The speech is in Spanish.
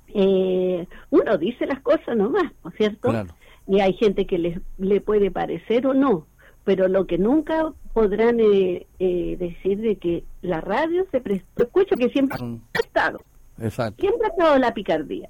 uno dice las cosas nomás, ¿no es cierto? Claro. Y hay gente que le puede parecer o no, pero lo que nunca podrán decir de que la radio se prestó, escucho que siempre ha estado, Exacto. siempre ha estado la picardía.